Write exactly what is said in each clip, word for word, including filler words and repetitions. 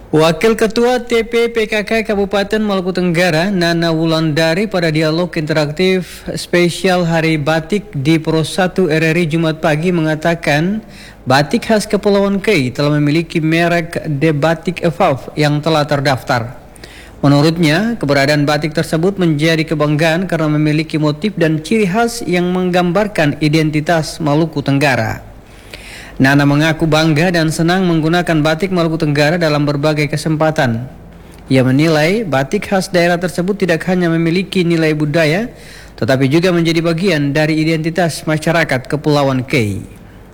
Wakil Ketua T P P K K Kabupaten Maluku Tenggara, Nana Wulandari, pada dialog interaktif spesial Hari Batik di Pro satu R R I Jumat pagi mengatakan batik khas Kepulauan Kei telah memiliki merek The Batik Evolve yang telah terdaftar. Menurutnya, keberadaan batik tersebut menjadi kebanggaan karena memiliki motif dan ciri khas yang menggambarkan identitas Maluku Tenggara. Nana mengaku bangga dan senang menggunakan batik Maluku Tenggara dalam berbagai kesempatan. Ia menilai batik khas daerah tersebut tidak hanya memiliki nilai budaya, tetapi juga menjadi bagian dari identitas masyarakat Kepulauan Kei.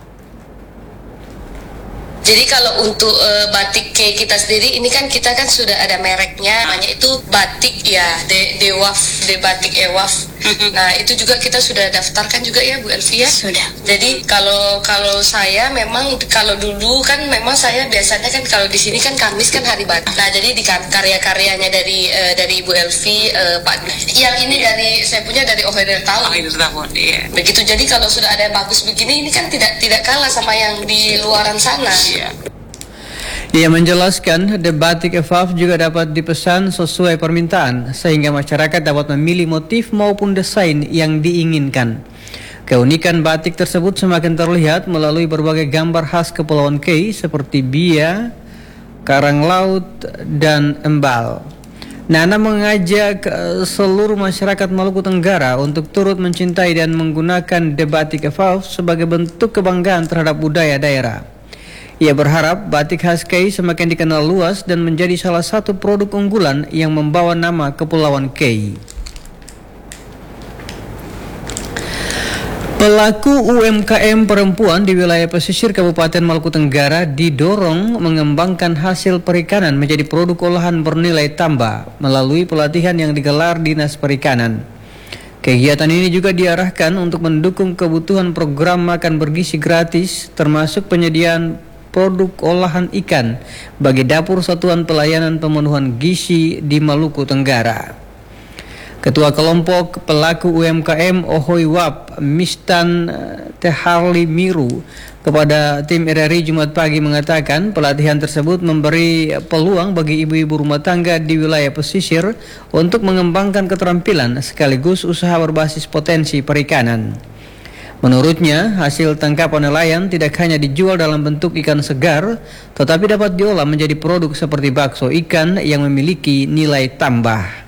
Jadi kalau untuk uh, batik Kei kita sendiri, ini kan kita kan sudah ada mereknya, namanya itu batik ya, De Dewaf, De Batik Ewaf. Nah itu juga kita sudah daftarkan juga ya Bu Elvia. Sudah. Jadi kalau kalau saya memang kalau dulu kan memang saya biasanya kan kalau di sini kan Kamis kan hari batik. Nah jadi di karya-karyanya dari uh, dari Ibu Elvi, uh, Pak. Yang ini dari saya punya dari Oheder Tahun. Oheder Tahun, iya. Begitu. Jadi kalau sudah ada yang bagus begini, ini kan tidak tidak kalah sama yang di luaran sana. Iya. Ia menjelaskan The Batik Evolve juga dapat dipesan sesuai permintaan sehingga masyarakat dapat memilih motif maupun desain yang diinginkan. Keunikan batik tersebut semakin terlihat melalui berbagai gambar khas Kepulauan Kei seperti bia, karang laut, dan embal. Nana mengajak seluruh masyarakat Maluku Tenggara untuk turut mencintai dan menggunakan The Batik Evolve sebagai bentuk kebanggaan terhadap budaya daerah. Ia berharap batik khas Kei semakin dikenal luas dan menjadi salah satu produk unggulan yang membawa nama Kepulauan Kei. Pelaku U M K M perempuan di wilayah pesisir Kabupaten Maluku Tenggara didorong mengembangkan hasil perikanan menjadi produk olahan bernilai tambah melalui pelatihan yang digelar Dinas Perikanan. Kegiatan ini juga diarahkan untuk mendukung kebutuhan program makan bergizi gratis termasuk penyediaan produk olahan ikan bagi dapur Satuan Pelayanan Pemenuhan Gizi di Maluku Tenggara. Ketua kelompok pelaku U M K M Ohoiwap, Mistan Teharli Miru, kepada tim R R I Jumat pagi mengatakan pelatihan tersebut memberi peluang bagi ibu-ibu rumah tangga di wilayah pesisir untuk mengembangkan keterampilan sekaligus usaha berbasis potensi perikanan. Menurutnya, hasil tangkapan nelayan tidak hanya dijual dalam bentuk ikan segar, tetapi dapat diolah menjadi produk seperti bakso ikan yang memiliki nilai tambah.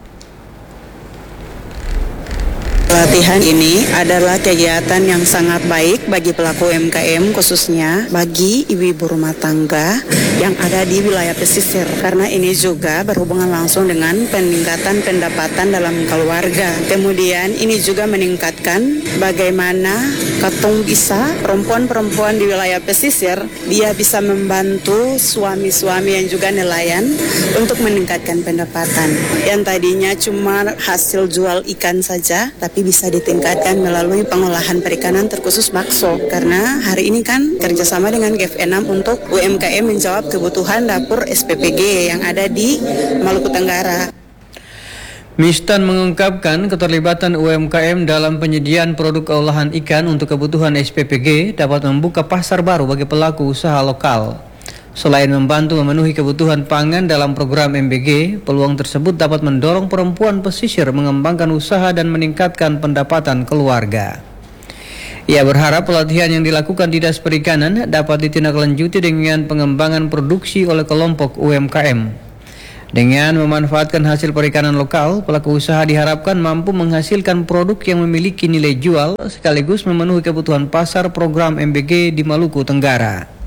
Pelatihan ini adalah kegiatan yang sangat baik bagi pelaku U M K M, khususnya bagi ibu-ibu rumah tangga yang ada di wilayah pesisir, karena ini juga berhubungan langsung dengan peningkatan pendapatan dalam keluarga. Kemudian ini juga meningkatkan bagaimana katong bisa perempuan-perempuan di wilayah pesisir, dia bisa membantu suami-suami yang juga nelayan untuk meningkatkan pendapatan. Yang tadinya cuma hasil jual ikan saja, tapi bisa ditingkatkan melalui pengolahan perikanan terkhusus bakso, karena hari ini kan kerjasama dengan G F enam untuk U M K M menjawab kebutuhan dapur S P P G yang ada di Maluku Tenggara. Mistan mengungkapkan keterlibatan U M K M dalam penyediaan produk olahan ikan untuk kebutuhan S P P G dapat membuka pasar baru bagi pelaku usaha lokal. Selain membantu memenuhi kebutuhan pangan dalam program M B G, peluang tersebut dapat mendorong perempuan pesisir mengembangkan usaha dan meningkatkan pendapatan keluarga. Ia berharap pelatihan yang dilakukan Dinas Perikanan dapat ditindaklanjuti dengan pengembangan produksi oleh kelompok U M K M. Dengan memanfaatkan hasil perikanan lokal, pelaku usaha diharapkan mampu menghasilkan produk yang memiliki nilai jual sekaligus memenuhi kebutuhan pasar program M B G di Maluku Tenggara.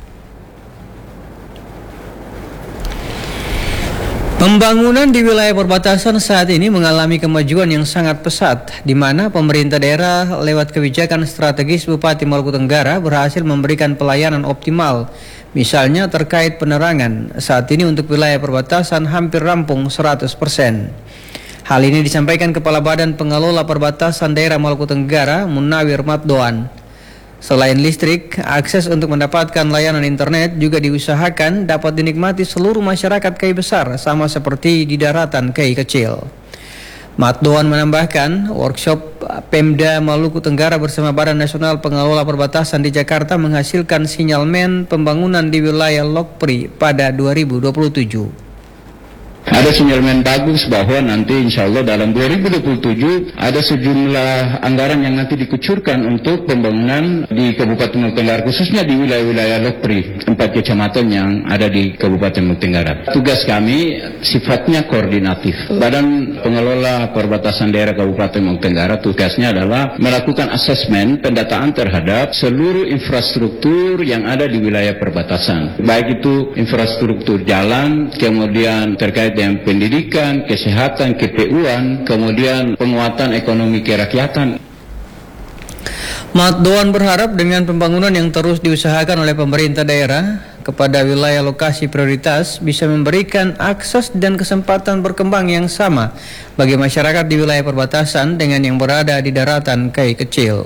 Pembangunan di wilayah perbatasan saat ini mengalami kemajuan yang sangat pesat, di mana pemerintah daerah lewat kebijakan strategis Bupati Maluku Tenggara berhasil memberikan pelayanan optimal. Misalnya terkait penerangan, saat ini untuk wilayah perbatasan hampir rampung seratus persen. Hal ini disampaikan Kepala Badan Pengelola Perbatasan Daerah Maluku Tenggara, Munawir Matdoan. Selain listrik, akses untuk mendapatkan layanan internet juga diusahakan dapat dinikmati seluruh masyarakat Kei besar, sama seperti di daratan Kei kecil. Matdoan menambahkan, workshop Pemda Maluku Tenggara bersama Badan Nasional Pengelola Perbatasan di Jakarta menghasilkan sinyalmen pembangunan di wilayah Lokpri pada dua ribu dua puluh tujuh. Ada sinyalmen bagus bahwa nanti insya Allah dalam dua ribu dua puluh tujuh ada sejumlah anggaran yang nanti dikucurkan untuk pembangunan di Kabupaten Maluku Tenggara, khususnya di wilayah-wilayah Lokpri, empat kecamatan yang ada di Kabupaten Maluku Tenggara. Tugas kami sifatnya koordinatif. Badan Pengelola Perbatasan Daerah Kabupaten Maluku Tenggara tugasnya adalah melakukan asesmen pendataan terhadap seluruh infrastruktur yang ada di wilayah perbatasan. Baik itu infrastruktur jalan, kemudian terkait dengan pendidikan, kesehatan, K P U-an, kemudian penguatan ekonomi kerakyatan. Matdoan berharap dengan pembangunan yang terus diusahakan oleh pemerintah daerah kepada wilayah lokasi prioritas bisa memberikan akses dan kesempatan berkembang yang sama bagi masyarakat di wilayah perbatasan dengan yang berada di daratan kai kecil.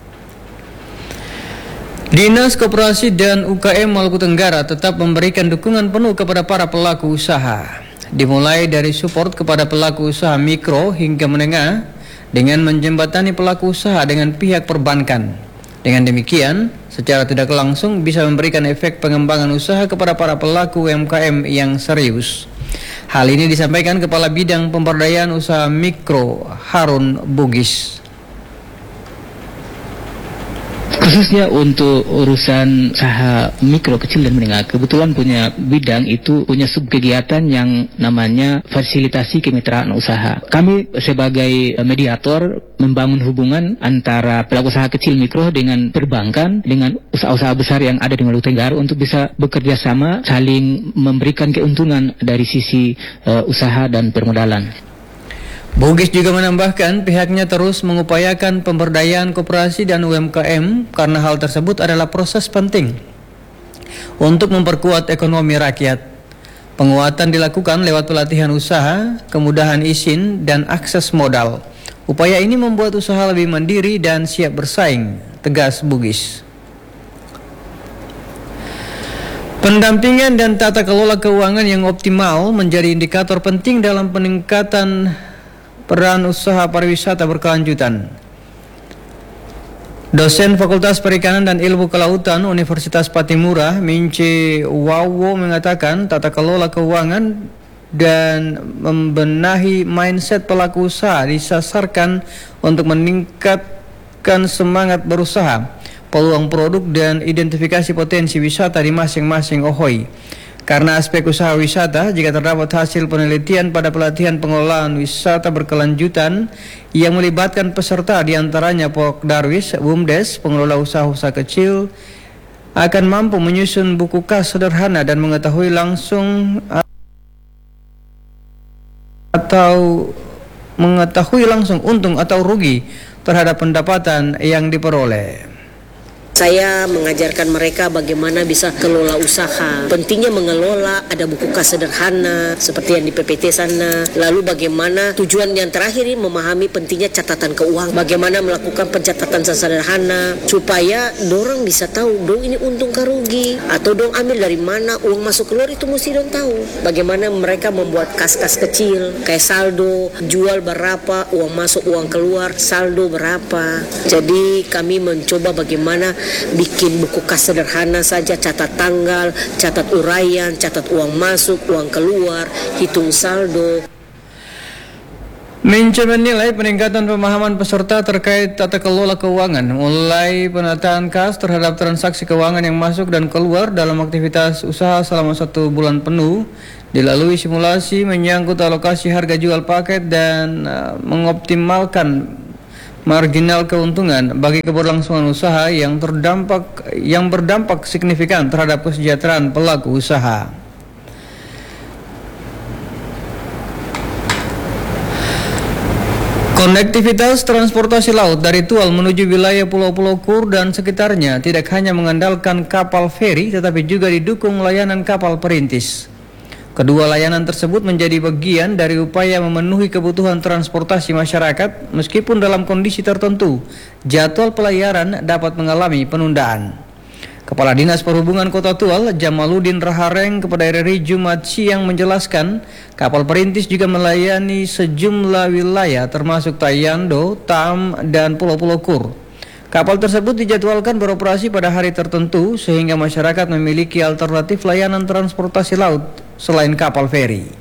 Dinas Koperasi dan U K M Maluku Tenggara tetap memberikan dukungan penuh kepada para pelaku usaha, dimulai dari support kepada pelaku usaha mikro hingga menengah dengan menjembatani pelaku usaha dengan pihak perbankan. Dengan demikian, secara tidak langsung bisa memberikan efek pengembangan usaha kepada para pelaku U M K M yang serius. Hal ini disampaikan Kepala Bidang Pemberdayaan Usaha Mikro Harun Bugis. Khususnya untuk urusan usaha mikro, kecil dan menengah, kebetulan punya bidang itu punya sub kegiatan yang namanya fasilitasi kemitraan usaha. Kami sebagai mediator membangun hubungan antara pelaku usaha kecil mikro dengan perbankan, dengan usaha-usaha besar yang ada di Maluku Tenggara untuk bisa bekerja sama, saling memberikan keuntungan dari sisi uh, usaha dan permodalan. Bugis juga menambahkan pihaknya terus mengupayakan pemberdayaan koperasi dan U M K M karena hal tersebut adalah proses penting untuk memperkuat ekonomi rakyat. Penguatan dilakukan lewat pelatihan usaha, kemudahan izin, dan akses modal. Upaya ini membuat usaha lebih mandiri dan siap bersaing, tegas Bugis. Pendampingan dan tata kelola keuangan yang optimal menjadi indikator penting dalam peningkatan peran usaha pariwisata berkelanjutan. Dosen Fakultas Perikanan dan Ilmu Kelautan Universitas Patimura, Mince Wawo, mengatakan tata kelola keuangan dan membenahi mindset pelaku usaha disasarkan untuk meningkatkan semangat berusaha, peluang produk, dan identifikasi potensi wisata di masing-masing ohoi. Karena aspek usaha wisata, jika terdapat hasil penelitian pada pelatihan pengelolaan wisata berkelanjutan yang melibatkan peserta diantaranya Pok Darwis, Bumdes, pengelola usaha-usaha kecil, akan mampu menyusun buku kas sederhana dan mengetahui langsung atau mengetahui langsung untung atau rugi terhadap pendapatan yang diperoleh. Saya mengajarkan mereka bagaimana bisa kelola usaha. Pentingnya mengelola, ada buku kas sederhana seperti yang di P P T sana. Lalu bagaimana tujuan yang terakhir ini memahami pentingnya catatan keuangan. Bagaimana melakukan pencatatan sederhana supaya dorang bisa tahu dong ini untung kah rugi, atau dong ambil dari mana uang masuk keluar, itu mesti dong tahu. Bagaimana mereka membuat kas-kas kecil kayak saldo, jual berapa, uang masuk uang keluar, saldo berapa. Jadi kami mencoba bagaimana bikin buku kas sederhana saja, catat tanggal, catat uraian, catat uang masuk, uang keluar, hitung saldo. Mince menilai peningkatan pemahaman peserta terkait tata kelola keuangan, mulai penataan kas terhadap transaksi keuangan yang masuk dan keluar dalam aktivitas usaha selama satu bulan penuh, dilalui simulasi menyangkut alokasi harga jual paket dan uh, mengoptimalkan marginal keuntungan bagi keberlangsungan usaha yang terdampak yang berdampak signifikan terhadap kesejahteraan pelaku usaha. Konektivitas transportasi laut dari Tual menuju wilayah Pulau-Pulau Kur dan sekitarnya tidak hanya mengandalkan kapal feri tetapi juga didukung layanan kapal perintis. Kedua layanan tersebut menjadi bagian dari upaya memenuhi kebutuhan transportasi masyarakat meskipun dalam kondisi tertentu jadwal pelayaran dapat mengalami penundaan. Kepala Dinas Perhubungan Kota Tual, Jamaluddin Rahareng, kepada R R I Jumat siang menjelaskan, kapal perintis juga melayani sejumlah wilayah termasuk Tayando, Tam, dan Pulau-Pulau Kur. Kapal tersebut dijadwalkan beroperasi pada hari tertentu sehingga masyarakat memiliki alternatif layanan transportasi laut selain kapal feri.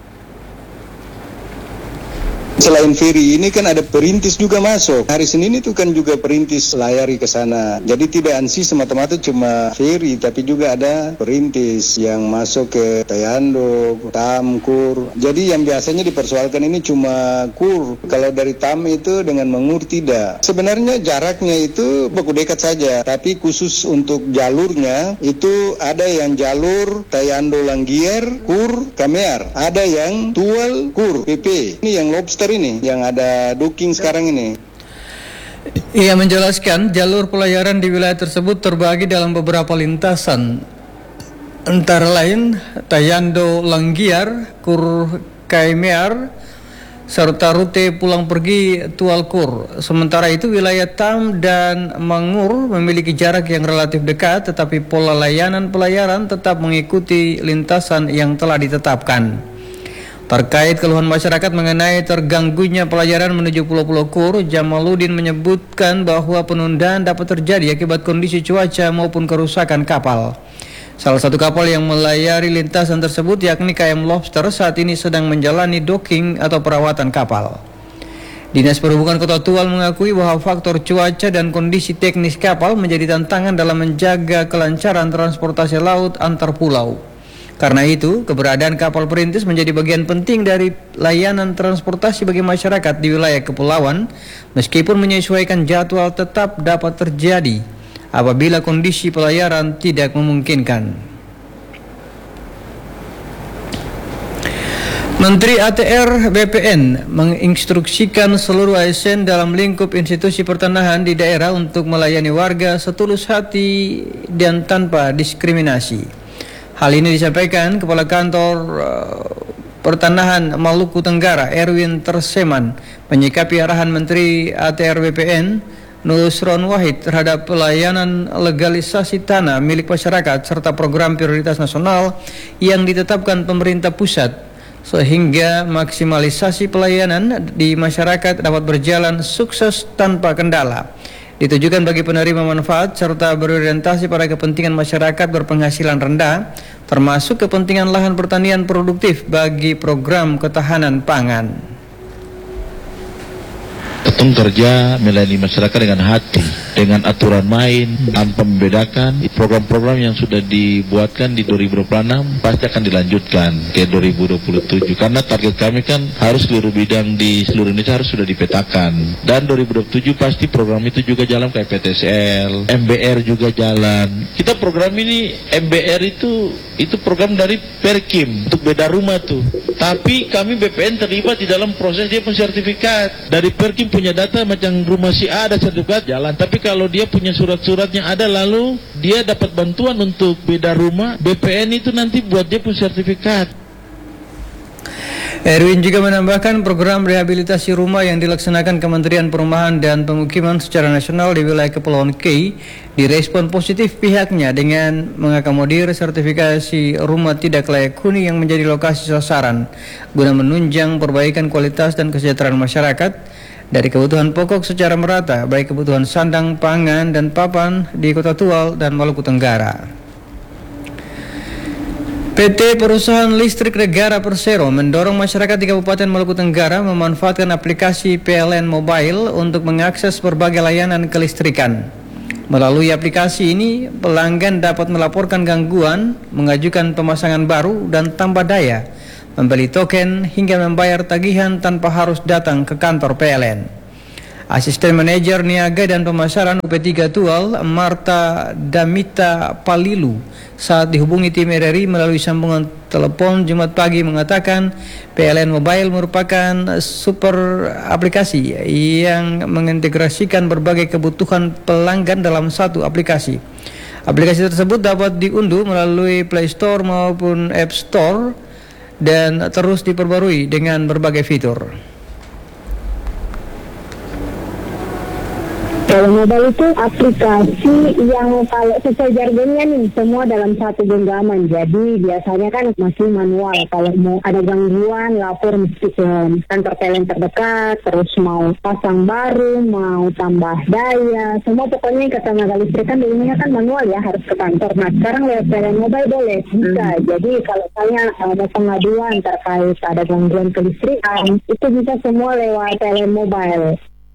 Selain feri ini kan ada perintis juga masuk. Hari Senin itu kan juga perintis layari ke sana. Jadi tidak ansi semata-mata cuma feri, tapi juga ada perintis yang masuk ke Tayando, Tam, Kur. Jadi yang biasanya dipersoalkan ini cuma Kur. Kalau dari Tam itu dengan Mengur tidak. Sebenarnya jaraknya itu baku dekat saja, tapi khusus untuk jalurnya itu ada yang jalur Tayando Langgier, Kur, Kamear. Ada yang Tual, Kur, P P. Ini yang lobster ini yang ada docking sekarang ini. Ia menjelaskan jalur pelayaran di wilayah tersebut terbagi dalam beberapa lintasan, antara lain Tayando Langgiar, Kur Kaimear, serta rute pulang pergi Tual Kur. Sementara itu wilayah Tam dan Mangur memiliki jarak yang relatif dekat, tetapi pola layanan pelayaran tetap mengikuti lintasan yang telah ditetapkan. Terkait keluhan masyarakat mengenai terganggunya pelayaran menuju Pulau-Pulau Kur, Jamaluddin menyebutkan bahwa penundaan dapat terjadi akibat kondisi cuaca maupun kerusakan kapal. Salah satu kapal yang melayari lintasan tersebut yakni K M Lobster saat ini sedang menjalani docking atau perawatan kapal. Dinas Perhubungan Kota Tual mengakui bahwa faktor cuaca dan kondisi teknis kapal menjadi tantangan dalam menjaga kelancaran transportasi laut antar pulau. Karena itu, keberadaan kapal perintis menjadi bagian penting dari layanan transportasi bagi masyarakat di wilayah kepulauan, meskipun menyesuaikan jadwal tetap dapat terjadi apabila kondisi pelayaran tidak memungkinkan. Menteri A T R B P N menginstruksikan seluruh A S N dalam lingkup institusi pertanahan di daerah untuk melayani warga setulus hati dan tanpa diskriminasi. Hal ini disampaikan Kepala Kantor uh, Pertanahan Maluku Tenggara Erwin Terseman menyikapi arahan Menteri A T R B P N Nusron Wahid terhadap pelayanan legalisasi tanah milik masyarakat serta program prioritas nasional yang ditetapkan pemerintah pusat, sehingga maksimalisasi pelayanan di masyarakat dapat berjalan sukses tanpa kendala. Ditujukan bagi penerima manfaat serta berorientasi pada kepentingan masyarakat berpenghasilan rendah, termasuk kepentingan lahan pertanian produktif bagi program ketahanan pangan. Ketum kerja melayani masyarakat dengan hati, dengan aturan main, tanpa membedakan. Program-program yang sudah dibuatkan di dua ribu dua puluh enam pasti akan dilanjutkan ke dua ribu dua puluh tujuh. Karena target kami kan harus seluruh bidang di seluruh Indonesia harus sudah dipetakan. Dan dua ribu dua puluh tujuh pasti program itu juga jalan kayak P T S L, M B R juga jalan. Kita program ini, M B R itu itu program dari Perkim untuk beda rumah tuh. Tapi kami B P N terlibat di dalam proses dia pun sertifikat. Dari Perkim punya data macam rumah si A ada sertifikat jalan, tapi kalau dia punya surat-suratnya ada lalu dia dapat bantuan untuk beda rumah, B P N itu nanti buat dia pun sertifikat. Erwin juga menambahkan program rehabilitasi rumah yang dilaksanakan Kementerian Perumahan dan Pemukiman secara nasional di wilayah Kepulauan K direspon positif pihaknya dengan mengakomodir sertifikasi rumah tidak layak huni yang menjadi lokasi sasaran guna menunjang perbaikan kualitas dan kesejahteraan masyarakat dari kebutuhan pokok secara merata, baik kebutuhan sandang, pangan, dan papan di Kota Tual dan Maluku Tenggara. P T Perusahaan Listrik Negara Persero mendorong masyarakat di Kabupaten Maluku Tenggara memanfaatkan aplikasi P L N Mobile untuk mengakses berbagai layanan kelistrikan. Melalui aplikasi ini, pelanggan dapat melaporkan gangguan, mengajukan pemasangan baru dan tambah daya, membeli token hingga membayar tagihan tanpa harus datang ke kantor P L N. Asisten Manajer Niaga dan Pemasaran U P tiga Tual, Marta Damita Palilu, saat dihubungi tim R R I melalui sambungan telepon Jumat pagi mengatakan P L N Mobile merupakan super aplikasi yang mengintegrasikan berbagai kebutuhan pelanggan dalam satu aplikasi. Aplikasi tersebut dapat diunduh melalui Play Store maupun App Store dan terus diperbarui dengan berbagai fitur. Telemobile itu aplikasi yang kalau sesuai jargonnya nih semua dalam satu genggaman. Jadi biasanya kan masih manual. Kalau mau ada gangguan lapor mesti ke kantor P L N terdekat. Terus mau pasang baru, mau tambah daya, semua pokoknya yang ke tenaga listrik kan dulunya kan manual ya harus ke kantor. Nah sekarang lewat Telemobile boleh bisa. Hmm. Jadi kalau saya ada pengaduan terkait ada gangguan kelistrikan itu bisa semua lewat Telemobile.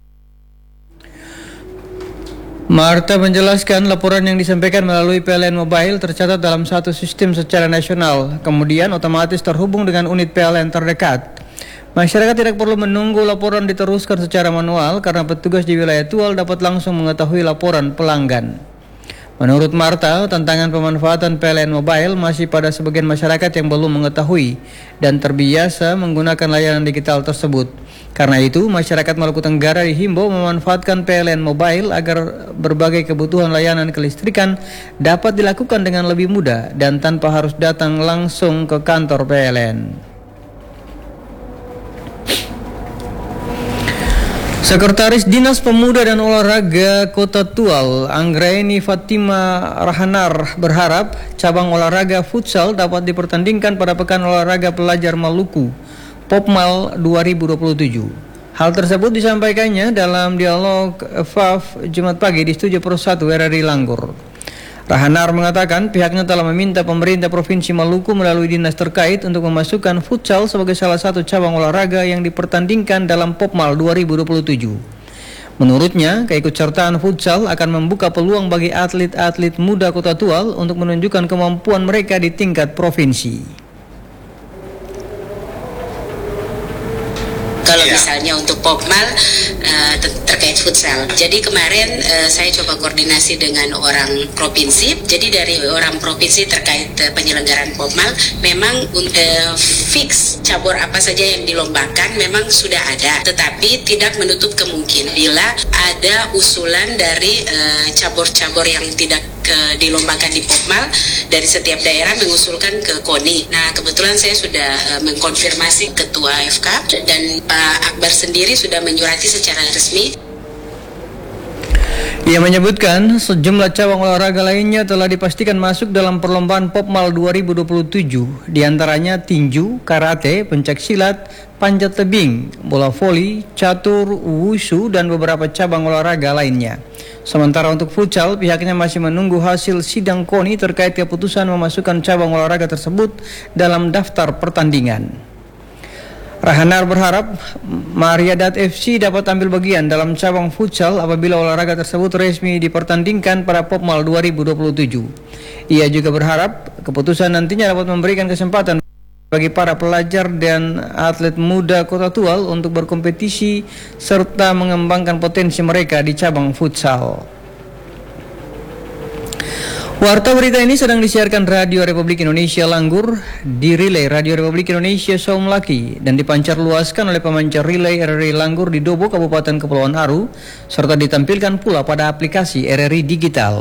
Marta menjelaskan laporan yang disampaikan melalui P L N Mobile tercatat dalam satu sistem secara nasional, kemudian otomatis terhubung dengan unit P L N terdekat. Masyarakat tidak perlu menunggu laporan diteruskan secara manual karena petugas di wilayah Tual dapat langsung mengetahui laporan pelanggan. Menurut Marta, tantangan pemanfaatan P L N Mobile masih pada sebagian masyarakat yang belum mengetahui dan terbiasa menggunakan layanan digital tersebut. Karena itu, masyarakat Maluku Tenggara dihimbau memanfaatkan P L N Mobile agar berbagai kebutuhan layanan kelistrikan dapat dilakukan dengan lebih mudah dan tanpa harus datang langsung ke kantor P L N. Sekretaris Dinas Pemuda dan Olahraga Kota Tual, Anggraini Fatima Rahanar berharap cabang olahraga futsal dapat dipertandingkan pada Pekan Olahraga Pelajar Maluku Popmal dua ribu dua puluh tujuh. Hal tersebut disampaikannya dalam dialog F A F Jumat pagi di Studio Pro satu R R I Langgur. Rahanar mengatakan pihaknya telah meminta pemerintah Provinsi Maluku melalui dinas terkait untuk memasukkan futsal sebagai salah satu cabang olahraga yang dipertandingkan dalam Popmal dua ribu dua puluh tujuh. Menurutnya, keikutsertaan futsal akan membuka peluang bagi atlet-atlet muda Kota Tual untuk menunjukkan kemampuan mereka di tingkat provinsi. Kalau ya. Misalnya untuk Popmal uh, ter- terkait futsal. Jadi kemarin uh, saya coba koordinasi dengan orang provinsi. Jadi dari orang provinsi terkait uh, penyelenggaraan Popmal memang uh, fix cabur apa saja yang dilombakan memang sudah ada. Tetapi tidak menutup kemungkinan bila ada usulan dari uh, cabur-cabur yang tidak ke dilombakan di Popmal dari setiap daerah mengusulkan ke KONI. Nah kebetulan saya sudah uh, mengkonfirmasi Ketua F K dan Pak Akbar sendiri sudah menyurati secara resmi. Ia menyebutkan sejumlah cabang olahraga lainnya telah dipastikan masuk dalam perlombaan Popmal dua ribu dua puluh tujuh, diantaranya tinju, karate, pencak silat, panjat tebing, bola voli, catur, wushu, dan beberapa cabang olahraga lainnya. Sementara untuk futsal, pihaknya masih menunggu hasil sidang KONI terkait keputusan memasukkan cabang olahraga tersebut dalam daftar pertandingan. Rahanar berharap Mariadat F C dapat ambil bagian dalam cabang futsal apabila olahraga tersebut resmi dipertandingkan pada Popmal dua ribu dua puluh tujuh. Ia juga berharap keputusan nantinya dapat memberikan kesempatan bagi para pelajar dan atlet muda Kota Tual untuk berkompetisi serta mengembangkan potensi mereka di cabang futsal. Warta berita ini sedang disiarkan Radio Republik Indonesia Langgur di relay Radio Republik Indonesia Saumlaki dan dipancar luaskan oleh pemancar relay R R I Langgur di Dobo, Kabupaten Kepulauan Aru, serta ditampilkan pula pada aplikasi R R I Digital.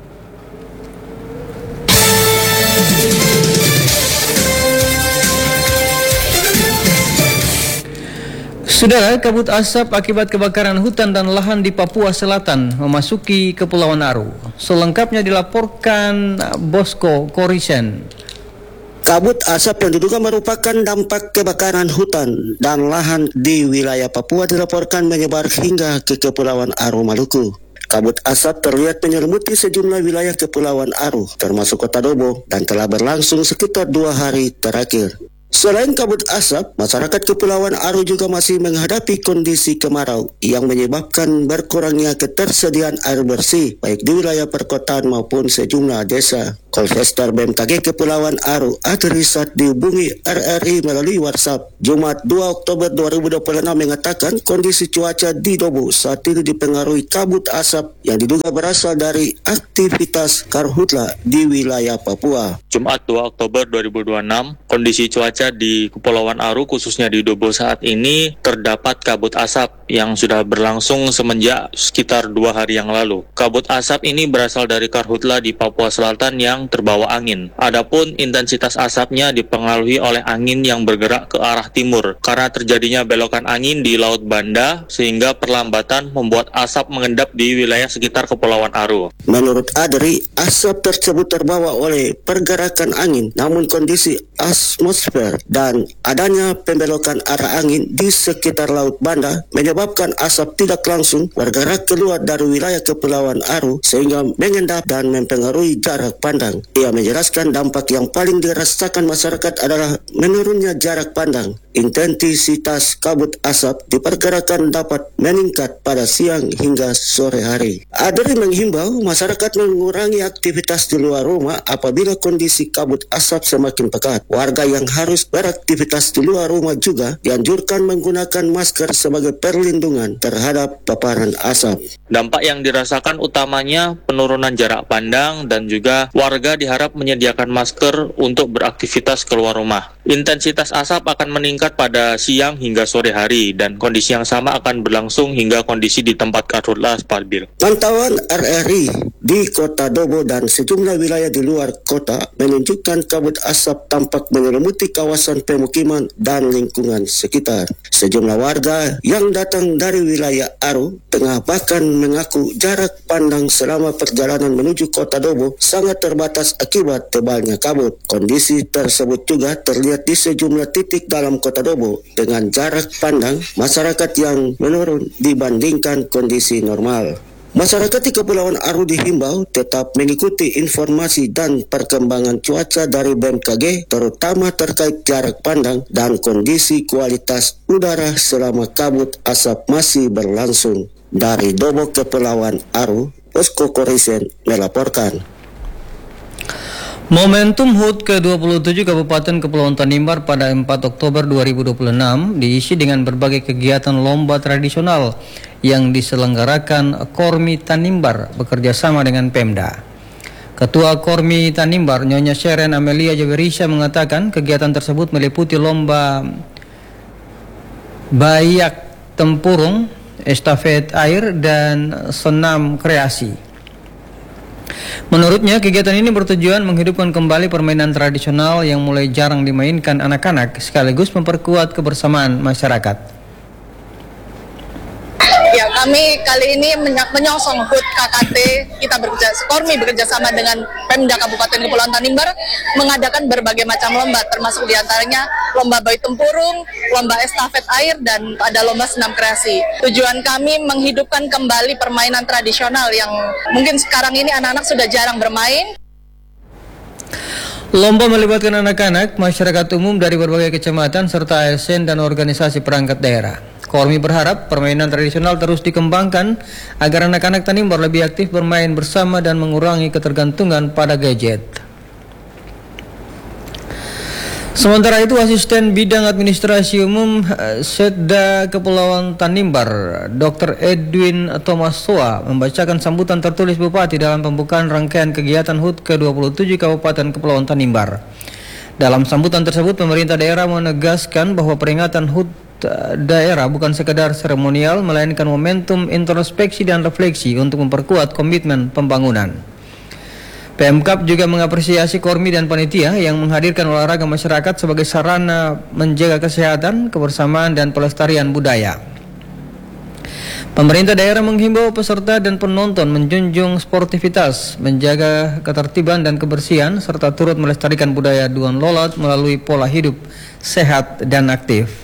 Saudara, kabut asap akibat kebakaran hutan dan lahan di Papua Selatan memasuki Kepulauan Aru. Selengkapnya dilaporkan Bosco Korisen. Kabut asap yang diduga merupakan dampak kebakaran hutan dan lahan di wilayah Papua dilaporkan menyebar hingga ke Kepulauan Aru, Maluku. Kabut asap terlihat menyelimuti sejumlah wilayah Kepulauan Aru, termasuk Kota Dobo, dan telah berlangsung sekitar dua hari terakhir. Selain kabut asap, masyarakat Kepulauan Aru juga masih menghadapi kondisi kemarau yang menyebabkan berkurangnya ketersediaan air bersih baik di wilayah perkotaan maupun sejumlah desa. Kolvester B M K G Kepulauan Aru, Adrisat, dihubungi R R I melalui WhatsApp Jumat dua Oktober dua ribu dua puluh enam mengatakan kondisi cuaca di Dobo saat ini dipengaruhi kabut asap yang diduga berasal dari aktivitas karhutla di wilayah Papua. Jumat dua Oktober dua ribu dua puluh enam, kondisi cuaca cuaca di Kepulauan Aru, khususnya di Dobo saat ini, terdapat kabut asap yang sudah berlangsung semenjak sekitar dua hari yang lalu. Kabut asap ini berasal dari karhutla di Papua Selatan yang terbawa angin. Adapun intensitas asapnya dipengaruhi oleh angin yang bergerak ke arah timur. Karena terjadinya belokan angin di Laut Banda, sehingga perlambatan membuat asap mengendap di wilayah sekitar Kepulauan Aru. Menurut Adri, asap tersebut terbawa oleh pergerakan angin, namun kondisi atmosfer dan adanya pembelokan arah angin di sekitar Laut Banda menyebabkan asap tidak langsung bergerak keluar dari wilayah Kepulauan Aru sehingga mengendap dan mempengaruhi jarak pandang. Ia menjelaskan dampak yang paling dirasakan masyarakat adalah menurunnya jarak pandang. Intensitas kabut asap diperkirakan dapat meningkat pada siang hingga sore hari. Adri menghimbau masyarakat mengurangi aktivitas di luar rumah apabila kondisi kabut asap semakin pekat. Warga yang harus beraktivitas di luar rumah juga dianjurkan menggunakan masker sebagai perlindungan terhadap paparan asap. Dampak yang dirasakan utamanya penurunan jarak pandang dan juga warga diharap menyediakan masker untuk beraktivitas keluar rumah. Intensitas asap akan meningkat pada siang hingga sore hari dan kondisi yang sama akan berlangsung hingga kondisi di tempat karhutla stabil. Pantauan R R I di Kota Dobo dan sejumlah wilayah di luar kota menunjukkan kabut asap tampak menyelimuti kawasan pemukiman dan lingkungan sekitar. Sejumlah warga yang datang dari wilayah Aru Tengah bahkan mengaku jarak pandang selama perjalanan menuju Kota Dobo sangat terbatas akibat tebalnya kabut. Kondisi tersebut juga terlihat di sejumlah titik dalam Kota Dobo dengan jarak pandang masyarakat yang menurun dibandingkan kondisi normal. Masyarakat di Kepulauan Aru dihimbau tetap mengikuti informasi dan perkembangan cuaca dari B M K G, terutama terkait jarak pandang dan kondisi kualitas udara selama kabut asap masih berlangsung. Dari Dobo, Kepulauan Aru, Posko Korisen melaporkan. Momentum H U T ke dua puluh tujuh Kabupaten Kepulauan Tanimbar pada empat Oktober dua ribu dua puluh enam diisi dengan berbagai kegiatan lomba tradisional yang diselenggarakan Kormi Tanimbar bekerja sama dengan Pemda. Ketua Kormi Tanimbar, Nyonya Sheren Amelia Jaberisha mengatakan kegiatan tersebut meliputi lomba bayak tempurung, estafet air, dan senam kreasi. Menurutnya, kegiatan ini bertujuan menghidupkan kembali permainan tradisional yang mulai jarang dimainkan anak-anak, sekaligus memperkuat kebersamaan masyarakat. Ya, kami kali ini menyongsong H U T K K T, kita bekerja, Kormi bekerja sama dengan Pemda Kabupaten Kepulauan Tanimbar mengadakan berbagai macam lomba, termasuk diantaranya lomba bayi tempurung, lomba estafet air, dan ada lomba senam kreasi. Tujuan kami menghidupkan kembali permainan tradisional yang mungkin sekarang ini anak-anak sudah jarang bermain. Lomba melibatkan anak-anak, masyarakat umum dari berbagai kecamatan, serta A S N dan organisasi perangkat daerah. Kormi berharap permainan tradisional terus dikembangkan agar anak-anak Tanimbar lebih aktif bermain bersama dan mengurangi ketergantungan pada gadget. Sementara itu, Asisten Bidang Administrasi Umum Setda Kepulauan Tanimbar, Doktor Edwin Thomas Soa, membacakan sambutan tertulis Bupati dalam pembukaan rangkaian kegiatan H U T ke dua puluh tujuh Kabupaten Kepulauan Tanimbar. Dalam sambutan tersebut, pemerintah daerah menegaskan bahwa peringatan H U T daerah bukan sekedar seremonial, melainkan momentum introspeksi dan refleksi untuk memperkuat komitmen pembangunan. Pemkab juga mengapresiasi Kormi dan panitia yang menghadirkan olahraga masyarakat sebagai sarana menjaga kesehatan, kebersamaan, dan pelestarian budaya. Pemerintah daerah menghimbau peserta dan penonton menjunjung sportivitas, menjaga ketertiban dan kebersihan, serta turut melestarikan budaya Duan Lolot melalui pola hidup sehat dan aktif.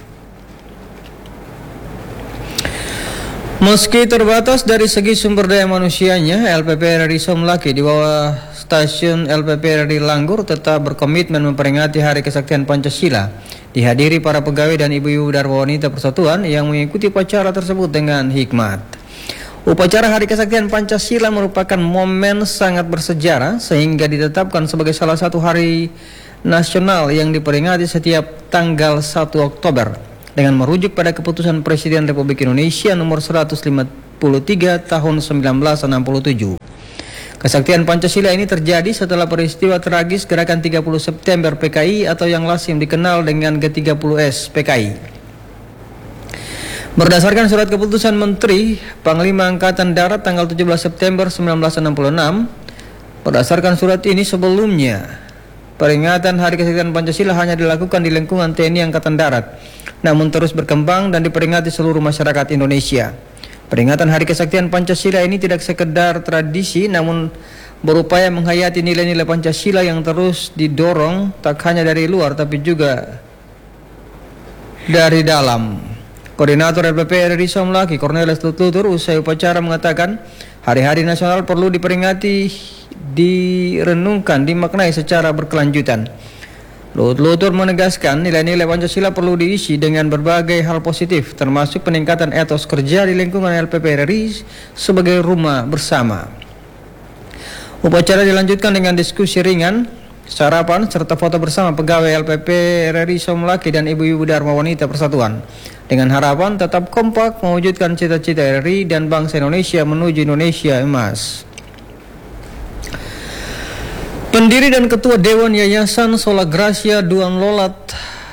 Meski terbatas dari segi sumber daya manusianya, L P P R I Somlaki di bawah stasiun L P P R I Langgur tetap berkomitmen memperingati Hari Kesaktian Pancasila. Dihadiri para pegawai dan ibu-ibu Dharma Wanita Persatuan yang mengikuti upacara tersebut dengan hikmat. Upacara Hari Kesaktian Pancasila merupakan momen sangat bersejarah sehingga ditetapkan sebagai salah satu hari nasional yang diperingati setiap tanggal satu Oktober. Dengan merujuk pada keputusan Presiden Republik Indonesia nomor seratus lima puluh tiga tahun seribu sembilan ratus enam puluh tujuh. Kesaktian Pancasila ini terjadi setelah peristiwa tragis Gerakan tiga puluh September P K I atau yang lazim dikenal dengan G tiga puluh S P K I. Berdasarkan surat keputusan Menteri Panglima Angkatan Darat tanggal tujuh belas September seribu sembilan ratus enam puluh enam, berdasarkan surat ini sebelumnya peringatan Hari Kesaktian Pancasila hanya dilakukan di lingkungan T N I Angkatan Darat, namun terus berkembang dan diperingati seluruh masyarakat Indonesia. Peringatan Hari Kesaktian Pancasila ini tidak sekedar tradisi, namun berupaya menghayati nilai-nilai Pancasila yang terus didorong tak hanya dari luar tapi juga dari dalam. Koordinator L P P R I Somlaki, Cornelis Tutlutur, usai upacara mengatakan hari-hari nasional perlu diperingati, direnungkan, dimaknai secara berkelanjutan. Tutlutur menegaskan nilai-nilai Pancasila perlu diisi dengan berbagai hal positif, termasuk peningkatan etos kerja di lingkungan L P P R I sebagai rumah bersama. Upacara dilanjutkan dengan diskusi ringan, sarapan, serta foto bersama pegawai L P P R I Somlaki dan ibu-ibu Dharma Wanita Persatuan, dengan harapan tetap kompak mewujudkan cita-cita R I dan bangsa Indonesia menuju Indonesia Emas. Pendiri dan Ketua Dewan Yayasan Sola Gracia Duan Lolat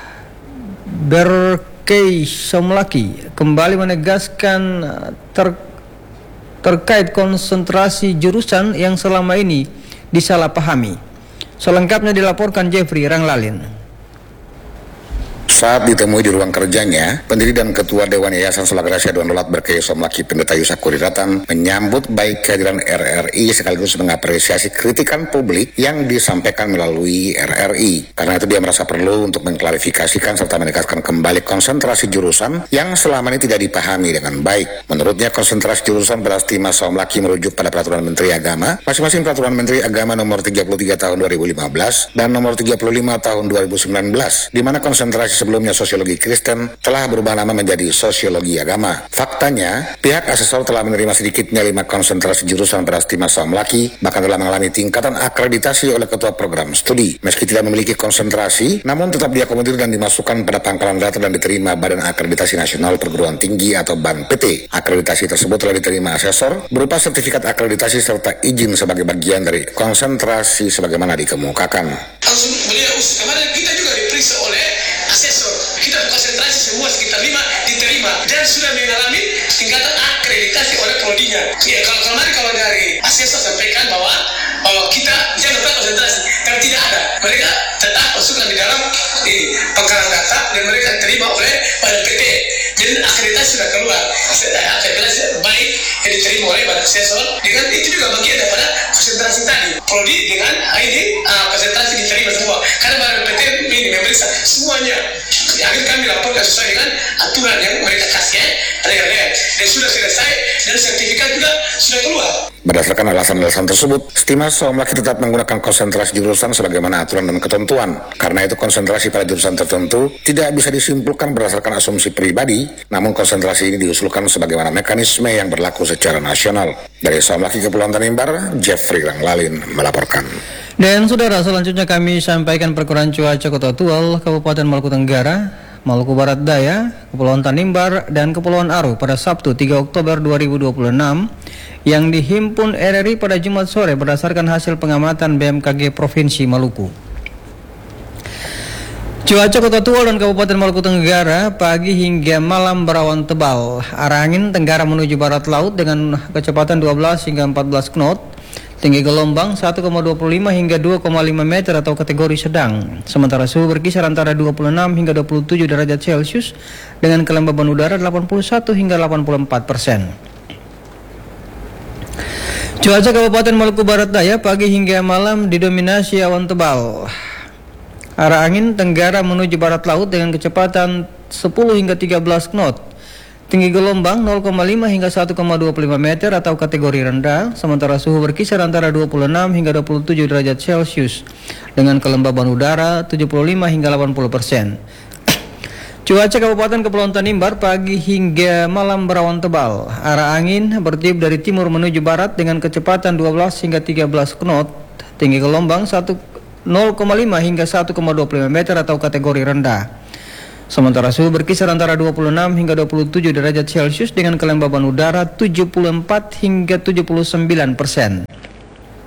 Berkei Somlaki kembali menegaskan ter, terkait konsentrasi jurusan yang selama ini disalahpahami. Selengkapnya dilaporkan Jeffrey Ranglalin. Saat ditemui di ruang kerjanya, pendiri dan Ketua Dewan Yayasan Sola Gracia Duan Lolat Berkei Somlaki Pendeta Yusak Kuriratan menyambut baik kehadiran R R I sekaligus mengapresiasi kritikan publik yang disampaikan melalui R R I. Karena itu dia merasa perlu untuk mengklarifikasikan serta menegaskan kembali konsentrasi jurusan yang selama ini tidak dipahami dengan baik. Menurutnya konsentrasi jurusan berarti Mas Somlaki merujuk pada Peraturan Menteri Agama, masing-masing Peraturan Menteri Agama nomor tiga puluh tiga tahun dua ribu lima belas dan nomor tiga puluh lima tahun dua ribu sembilan belas, di mana konsentrasi sebelumnya Sosiologi Kristen telah berubah nama menjadi Sosiologi Agama. Faktanya, pihak asesor telah menerima sedikitnya lima konsentrasi jurusan berarti Mas Somlaki, bahkan telah mengalami tingkatan akreditasi oleh Ketua Program Studi. Meski tidak memiliki konsentrasi, namun tetap diakomodir dan dimasukkan pada pangkalan data dan diterima Badan Akreditasi Nasional Perguruan Tinggi atau B A N P T. Akreditasi tersebut telah diterima asesor berupa sertifikat akreditasi serta izin sebagai bagian dari konsentrasi sebagaimana dikemukakan. Beliau kemarin kita juga diperiksa oleh asesor, kita konsentrasi semua sekitar lima diterima dan sudah mengalami tingkatan akreditasi oleh prodinya. Ya, kalau kemarin kalau dari asesor sampaikan bahwa oh, kita jangan lupa konsentrasi, karena tidak ada. Mereka tetap masukkan di dalam di pangkalan data dan mereka diterima oleh Badan P T. Jadi akreditasi sudah keluar. Akreditasi baik yang diterima oleh Badan Asesor dengan itu juga bagian daripada konsentrasi tadi. Prodi dengan ini uh, konsentrasi diterima semua. Karena Badan P T ini memeriksa semuanya. Akhirnya kami laporkan sesuai dengan aturan yang mereka kasih ya, dan sudah selesai dan sertifikat juga sudah keluar. Berdasarkan alasan-alasan tersebut, Stima Somlaki tetap menggunakan konsentrasi jurusan sebagaimana aturan dan ketentuan. Karena itu konsentrasi pada jurusan tertentu tidak bisa disimpulkan berdasarkan asumsi pribadi, namun konsentrasi ini diusulkan sebagaimana mekanisme yang berlaku secara nasional. Dari Somlaki Kepulauan Tanimbar, Jeffrey Ranglalin melaporkan. Dan saudara, selanjutnya kami sampaikan perkiraan cuaca Kota Tual, Kabupaten Maluku Tenggara, Maluku Barat Daya, Kepulauan Tanimbar, dan Kepulauan Aru pada Sabtu tiga Oktober dua ribu dua puluh enam yang dihimpun R R I pada Jumat sore berdasarkan hasil pengamatan B M K G Provinsi Maluku. Cuaca Kota Tual dan Kabupaten Maluku Tenggara pagi hingga malam berawan tebal. Arah angin tenggara menuju barat laut dengan kecepatan dua belas hingga empat belas knot. Tinggi gelombang satu koma dua lima hingga dua koma lima meter atau kategori sedang. Sementara suhu berkisar antara dua puluh enam hingga dua puluh tujuh derajat Celcius dengan kelembaban udara delapan puluh satu hingga delapan puluh empat persen. Cuaca Kabupaten Maluku Barat Daya pagi hingga malam didominasi awan tebal. Arah angin tenggara menuju barat laut dengan kecepatan sepuluh hingga tiga belas knot. Tinggi gelombang nol koma lima hingga satu koma dua lima meter atau kategori rendah, sementara suhu berkisar antara dua puluh enam hingga dua puluh tujuh derajat Celcius dengan kelembaban udara tujuh puluh lima hingga delapan puluh persen. Cuaca Kabupaten Kepulauan Tanimbar pagi hingga malam berawan tebal. Arah angin bertiup dari timur menuju barat dengan kecepatan dua belas hingga tiga belas knot. Tinggi gelombang nol koma lima hingga satu koma dua lima meter atau kategori rendah. Sementara suhu berkisar antara dua puluh enam hingga dua puluh tujuh derajat Celcius dengan kelembaban udara tujuh puluh empat hingga tujuh puluh sembilan persen.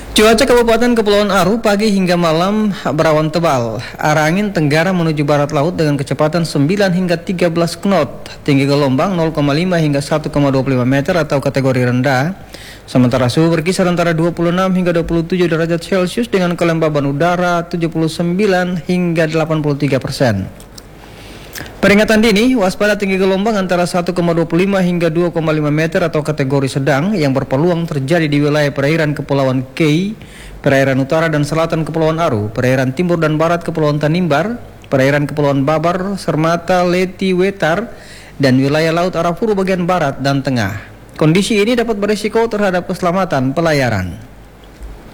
Cuaca Kabupaten Kepulauan Aru pagi hingga malam berawan tebal. Arah angin tenggara menuju barat laut dengan kecepatan sembilan hingga tiga belas knot. Tinggi gelombang nol koma lima hingga satu koma dua puluh lima meter atau kategori rendah. Sementara suhu berkisar antara dua puluh enam hingga dua puluh tujuh derajat Celcius dengan kelembaban udara tujuh puluh sembilan hingga delapan puluh tiga persen. Peringatan dini, waspada tinggi gelombang antara satu koma dua puluh lima hingga dua koma lima meter atau kategori sedang yang berpeluang terjadi di wilayah perairan Kepulauan Kei, perairan utara dan selatan Kepulauan Aru, perairan timur dan barat Kepulauan Tanimbar, perairan Kepulauan Babar, Sermata, Leti, Wetar, dan wilayah Laut Arafuru bagian barat dan tengah. Kondisi ini dapat berisiko terhadap keselamatan pelayaran.